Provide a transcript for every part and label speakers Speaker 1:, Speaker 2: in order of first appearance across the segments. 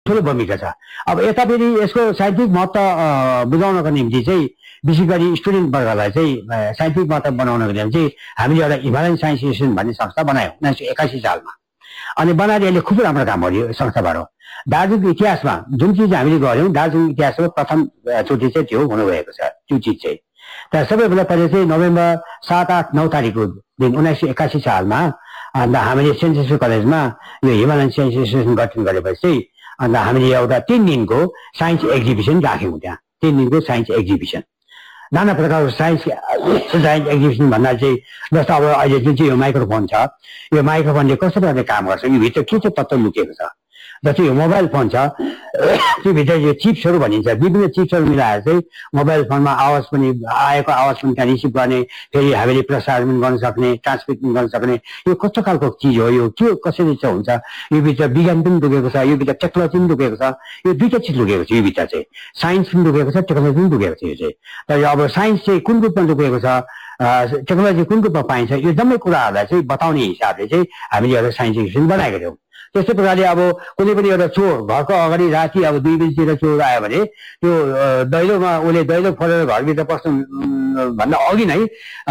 Speaker 1: ठुलो भूमिका छ। अब यता फेरि यसको साहित्यिक महत्त्व बुझाउनको निम्ति चाहिँ विशेष गरी स्टुडेन्ट वर्गलाई चाहिँ साहित्यिक महत्त्व बनाउनको निम्ति चाहिँ हामीले एउटा हिमालयन साइन्स इन्स्टिट्युट भन्ने संस्था बनायौँ 1981 सालमा। अनि बनाएर यसले खुब राम्रो काम गर्यो यो संस्थाबाट। दार्जिलिङको इतिहासमा जुन चिज हामीले गर्यौँ दार्जिलिङ इतिहासमा प्रथम चोटि चाहिँ त्यो हुनुभएको छ त्यो चिज चाहिँ। तर सबैभन्दा पहिले चाहिँ नोभेम्बर 7, 8, 9 तारिकको दिन 1981 सालमा अन्त हामीले सेन्ट जोसेफ कलेजमा यो हिमालयन साइन्स एसोसिएसन गठन गरेपछि अन्त हामीले एउटा 3 दिनको साइन्स एक्जिबिसन राख्यौँ त्यहाँ। 3 दिनको साइन्स एक्जिबिसन नाना प्रकारको साइन्स एक्जिबिसन भन्दा चाहिँ जस्तो अब अहिले जुन चाहिँ यो माइक्रोफोन छ यो माइक्रोफोनले कस्तो प्रकारले काम गर्छ यो भित्र के चाहिँ तत्त्व लुकेको छ। जस्तै यो मोबाइल फोन छ त्यो भित्र यो चिप्सहरू भनिन्छ विभिन्न चिप्सहरू मिलाएर चाहिँ मोबाइल फोनमा आवाज पनि आएको आवाज पनि त्यहाँ रिसिभ गर्ने फेरि हामीले प्रसारण पनि गर्न सक्ने ट्रान्समिट पनि गर्न सक्ने यो कस्तो खालको चिज हो यो के कसरी चाहिँ हुन्छ। यो भित्र विज्ञान पनि लुकेको छ यो भित्र टेक्नोलोजी पनि लुकेको छ यो दुईवटा चिज लुकेको छ यो भित्र चाहिँ साइन्स पनि लुकेको छ टेक्नोलोजी पनि लुकेको छ यो चाहिँ। तर अब साइन्स चाहिँ कुन रूपमा लुकेको छ टेक्नोलोजी कुन रूपमा पाइन्छ यो जम्मै कुराहरूलाई चाहिँ बताउने हिसाबले चाहिँ हामीले एउटा साइन्स एक्जिबिसन बनाएको थियौँ। त्यस्तै प्रकारले अब कुनै पनि एउटा चोर घरको अगाडि राति अब 2 बजीतिर चोर आयो भने त्यो दैलोमा उसले दैलो फोडेर घरभित्र पस्नु भन्दा अघि नै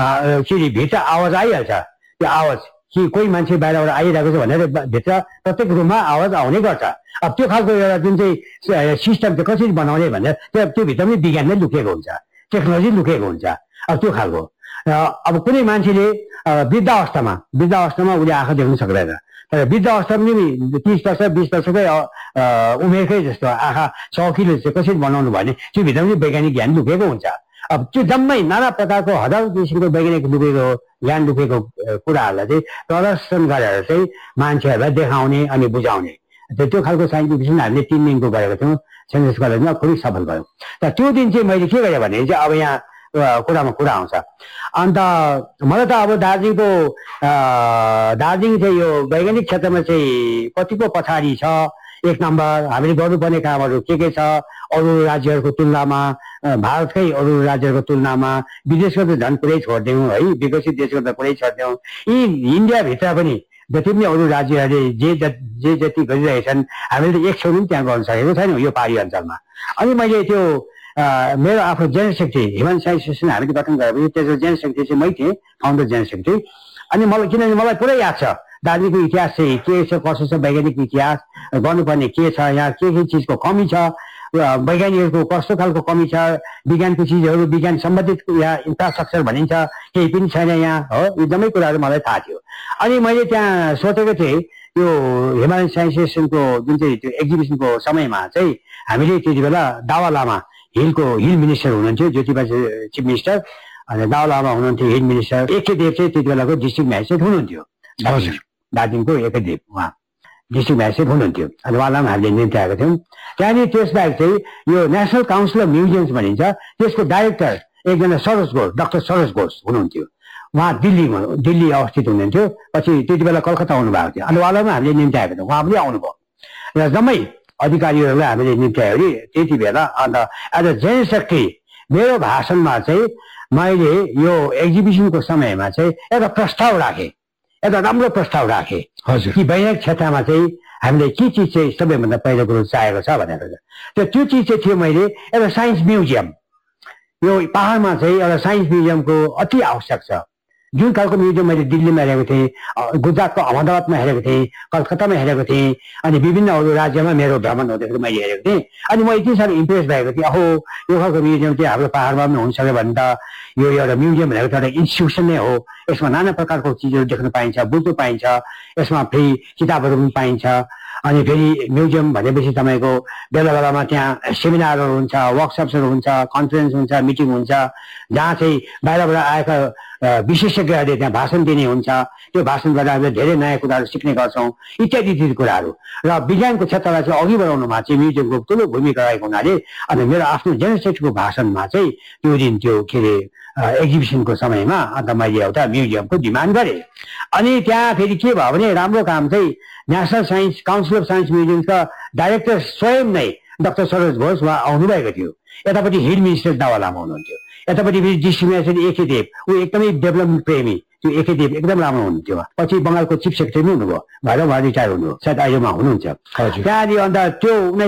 Speaker 1: के भित्र आवाज आइहाल्छ। त्यो आवाज कि कोही मान्छे बाहिरबाट आइरहेको छ भनेर भित्र प्रत्येक रुममा आवाज आउने गर्छ। अब त्यो खालको एउटा जुन चाहिँ सिस्टम चाहिँ कसरी बनाउने भनेर त्यो भित्र पनि विज्ञान नै लुकेको हुन्छ टेक्नोलोजी लुकेको हुन्छ। अब त्यो खालको अब कुनै मान्छेले वृद्ध अवस्थामा उसले आँखा देख्न सक्दैन तर वृद्ध अवस्थामा पनि 30 वर्ष 20 वर्षकै उमेरकै जस्तो आँखा 100 किलो चाहिँ कसरी बनाउनु भने त्यो भित्र पनि वैज्ञानिक ज्ञान लुकेको हुन्छ। अब त्यो जम्मै नाना प्रकारको हजारौं किसिमको वैज्ञानिक लुकेको ज्ञान लुकेको कुराहरूलाई चाहिँ प्रदर्शन गरेर चाहिँ मान्छेहरूलाई देखाउने अनि बुझाउने त्यो खालको साइन्स एक्जिबिसन हामीले 3 दिनको गरेको थियौँ सेन्ट जोसेफ कलेजमा खुबै सफल भयो। तर त्यो दिन चाहिँ मैले के गरेँ भने चाहिँ अब यहाँ कुरामा कुरा आउँछ। अन्त मलाई त अब दार्जिलिङ चाहिँ यो वैज्ञानिक क्षेत्रमा चाहिँ कतिको पछाडि छ। 1 नम्बर हामीले गर्नुपर्ने कामहरू के छ अरू राज्यहरूको तुलनामा भारतकै अरू राज्यहरूको तुलनामा विदेशको त झन् पुरै छोडिदिउँ है विकसित देशको त पुरै छोडिदिउँ। यी इन्डियाभित्र पनि जति पनि अरू राज्यहरूले जे जति गरिरहेछन् हामीले त 1 छेउ पनि त्यहाँ गर्न सकेको छैनौँ यो पहाडी अञ्चलमा। अनि मैले त्यो मेरो आफ्नो general secretary Himalayan science association हामीले गठन गरेपछि त्यसको जेनरल सेक्रेटरी चाहिँ मै थिएँ फाउन्डर जेनरल सेक्रेटरी। अनि मलाई किनभने मलाई पुरै याद छ दार्जिलिङको इतिहास चाहिँ के छ कसो छ वैज्ञानिक इतिहास गर्नुपर्ने के छ यहाँ के चिजको कमी छ वैज्ञानिकहरूको कस्तो खालको कमी छ विज्ञानको चिजहरू विज्ञान सम्बन्धित यहाँ इन्फ्रास्ट्रक्चर भनिन्छ केही पनि छैन यहाँ हो यो जम्मै कुराहरू मलाई थाहा थियो। अनि मैले त्यहाँ सोचेको थिएँ यो हिमालयन साइन्स एसोसिएसनको जुन चाहिँ त्यो एक्जिबिसनको समयमा चाहिँ हामीले त्यति बेला दावा लामा हिल मिनिस्टर हुनुहुन्थ्यो ज्योतिबा चिफ मिनिस्टर अनि दावा लामा हुनुहुन्थ्यो हिल मिनिस्टर एकेदेव चाहिँ त्यति बेलाको डिस्ट्रिक्ट म्याजिस्ट्रेट हुनुहुन्थ्यो दार्जिलिङको एकेदेव उहाँ डिस्ट्रिक्ट म्याजिस्ट्रेट हुनुहुन्थ्यो अनि उहाँलाई हामीले निम्त्याएको थियौँ। त्यहाँनिर त्यसबाहेक चाहिँ यो नेसनल काउन्सिल अफ म्युजियम्स भनिन्छ त्यसको डाइरेक्टर एकजना डाक्टर सरोज घोष हुनुहुन्थ्यो। उहाँ दिल्ली अवस्थित हुनुहुन्थ्यो पछि त्यति बेला कलकत्ता आउनुभएको थियो अनि उहाँलाई पनि हामीले निम्त्याएको थियौँ उहाँ पनि आउनुभयो र जम्मै अधिकारीहरूलाई हामीले निम्त्यायो अरे त्यति बेला। अन्त एज अ जेनरल सेक्रेटरी मेरो भाषणमा चाहिँ मैले यो एक्जिबिसनको समयमा चाहिँ एउटा प्रस्ताव राखेँ एउटा राम्रो प्रस्ताव राखेँ कि वैज्ञानिक क्षेत्रमा चाहिँ हामीले के चिज चाहिँ सबैभन्दा पहिलो कुरो चाहिएको छ भनेर। त्यो चिज चाहिँ थियो मैले एउटा साइन्स म्युजियम यो पहाडमा चाहिँ एउटा साइन्स म्युजियमको अति आवश्यक छ। जुन खालको म्युजियम मैले दिल्लीमा हेरेको थिएँ गुजरातको अहमदाबादमा हेरेको थिएँ कलकत्तामा हेरेको थिएँ अनि विभिन्न अरू राज्यमा मेरो भ्रमण हुँदाखेरि मैले हेरेको थिएँ अनि म यति साह्रो इम्प्रेस भएको थिएँ अहो यो खालको म्युजियम चाहिँ हाम्रो पहाडमा पनि हुनसक्यो भने त यो एउटा म्युजियम भनेको एउटा इन्स्टिट्युसन नै हो। यसमा नाना प्रकारको चिजहरू देख्न पाइन्छ बुझ्नु पाइन्छ यसमा फेरि किताबहरू पनि पाइन्छ अनि फेरि म्युजियम भनेपछि तपाईँको बेला बेलामा त्यहाँ सेमिनारहरू हुन्छ वर्कसप्सहरू हुन्छ कन्फरेन्स हुन्छ मिटिङ हुन्छ जहाँ चाहिँ बाहिरबाट आएका विशेषज्ञहरूले त्यहाँ भाषण दिने हुन्छ त्यो भाषण गर्दा हामीले धेरै नयाँ कुराहरू सिक्ने गर्छौँ इत्यादि कुराहरू र विज्ञानको क्षेत्रलाई चाहिँ अघि बढाउनुमा चाहिँ म्युजियमको ठुलो भूमिका रहेको हुनाले अनि मेरो आफ्नो जेनरल सेक्रेटरीको भाषणमा चाहिँ त्यो दिन त्यो के अरे एक्जिबिसनको समयमा अन्त मैले एउटा म्युजियमको डिमान्ड गरेँ। अनि त्यहाँ फेरि के भयो भने राम्रो काम चाहिँ national science council of science म्युजियमका director स्वयं नै डाक्टर सरोज घोष उहाँ आउनुभएको थियो। यतापट्टि हिल मिनिस्टर दावा लामा हुनुहुन्थ्यो यतापट्टि फेरि डिस्ट्रिक्ट म्याजिस्ट्रेट एकेदेव ऊ एकदमै डेभलपमेन्ट प्रेमी त्यो एकेदेव एकदम राम्रो हुनुहुन्थ्यो। पछि बङ्गालको चिफ सेक्रेटरी पनि हुनुभयो भएर उहाँ रिटायर हुनुभयो सायद अहिलेमा हुनुहुन्छ त्यहाँदेखि। अन्त त्यो